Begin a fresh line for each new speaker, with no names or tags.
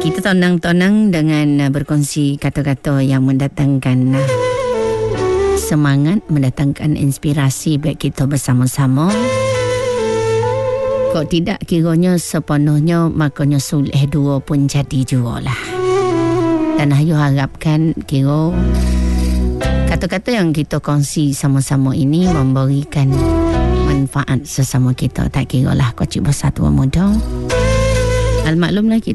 Kita tonang-tonang dengan berkongsi kata-kata yang mendatangkan semangat, mendatangkan inspirasi bagi kita bersama-sama. Kok tidak kiranya sepenuhnya, makanya sulh dua pun jadi jualah. Dan ayo harapkan kira kata-kata yang kita kongsi sama-sama ini memberikan manfaat sesama kita. Tak kira lah kecil besar tua muda. Al maklumlah kita